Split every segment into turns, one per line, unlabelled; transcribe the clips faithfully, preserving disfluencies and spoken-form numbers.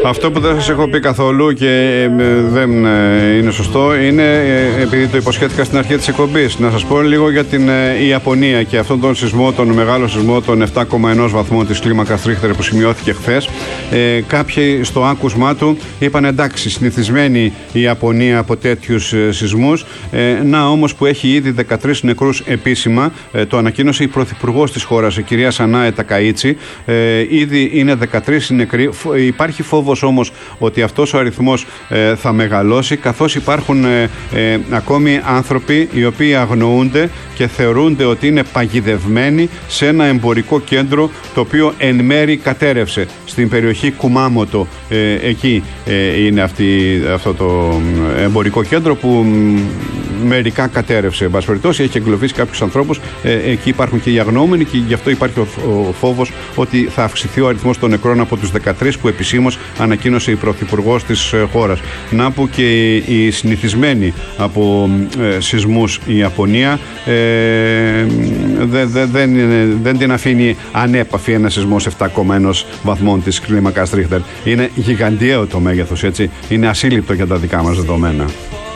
Αυτό που δεν σας έχω πει καθόλου και δεν είναι σωστό είναι, επειδή το υποσχέθηκα στην αρχή της εκπομπής, να σας πω λίγο για την Ιαπωνία και αυτόν τον σεισμό, τον μεγάλο σεισμό των επτά κόμμα ένα βαθμών της κλίμακας Ρίχτερ που σημειώθηκε χθες. Ε, κάποιοι στο άκουσμά του είπαν εντάξει, συνηθισμένη η Ιαπωνία από τέτοιους ε, σεισμούς. Ε, να όμως που έχει ήδη δεκατρείς νεκρούς επίσημα, ε, το ανακοίνωσε η πρωθυπουργός της χώρας, η κυρία Σανάε Τακαΐτσι. Ε, ήδη είναι δεκατρείς νεκροί. Υπάρχει φόβος όμως ότι αυτός ο αριθμός ε, θα μεγαλώσει, καθώς υπάρχουν ε, ε, ακόμη άνθρωποι οι οποίοι αγνοούνται και θεωρούνται ότι είναι παγιδευμένοι σε ένα εμπορικό κέντρο το οποίο εν μέρη κατέρευσε στην περιοχή Κουμάμοτο. Ε, εκεί ε, είναι αυτή, αυτό το εμπορικό κέντρο που μερικά κατέρευσε. Εν πάση περιπτώσει, έχει εγκλωβίσει κάποιους ανθρώπους. Ε, εκεί υπάρχουν και οι αγνοούμενοι και γι' αυτό υπάρχει ο, ο φόβος ότι θα αυξηθεί ο αριθμός των νεκρών από τους δεκατρείς που επισήμως ανακοίνωσε η πρωθυπουργός της χώρας. Να που και η συνηθισμένη από ε, σεισμούς η Ιαπωνία ε, δεν δε, δε, δεν την αφήνει ανέπαφη ένα σεισμός επτά κόμμα ένα βαθμών της κλίμακας Ρίχτερ. Είναι γιγαντιαίο το μέγεθος, έτσι. Είναι ασύλληπτο για τα δικά μας δεδομένα.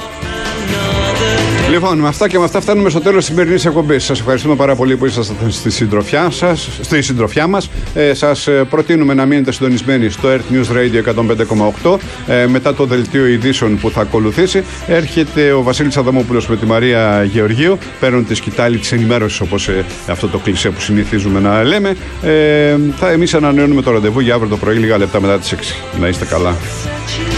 Λοιπόν, με αυτά και με αυτά φτάνουμε στο τέλος της σημερινής εκπομπής. Σας ευχαριστούμε πάρα πολύ που ήσασταν στη συντροφιά, σας, στη συντροφιά μας. Ε, σας προτείνουμε να μείνετε συντονισμένοι στο Earth News Radio εκατόν πέντε κόμμα οκτώ. Ε, μετά το δελτίο ειδήσεων που θα ακολουθήσει, έρχεται ο Βασίλης Αδαμόπουλος με τη Μαρία Γεωργίου. Παίρνουν τη σκητάλη της ενημέρωσης, όπως ε, αυτό το κλισέ που συνηθίζουμε να λέμε. Ε, θα εμείς ανανεώνουμε το ραντεβού για αύριο το πρωί, λίγα λεπτά μετά τις έξι. Να είστε καλά.